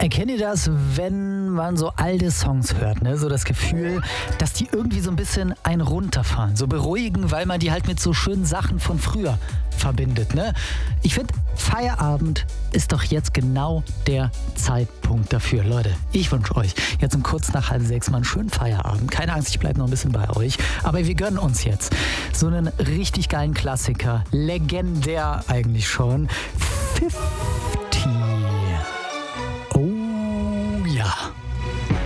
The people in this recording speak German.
Kennt ihr das, wenn man so alte Songs hört, ne? So das Gefühl, dass die irgendwie so ein bisschen einen runterfahren, so beruhigen, weil man die halt mit so schönen Sachen von früher verbindet, ne? Ich finde, Feierabend ist doch jetzt genau der Zeitpunkt dafür. Leute, ich wünsche euch jetzt um kurz nach 5:30 mal einen schönen Feierabend. Keine Angst, ich bleibe noch ein bisschen bei euch. Aber wir gönnen uns jetzt so einen richtig geilen Klassiker. Legendär eigentlich schon. 50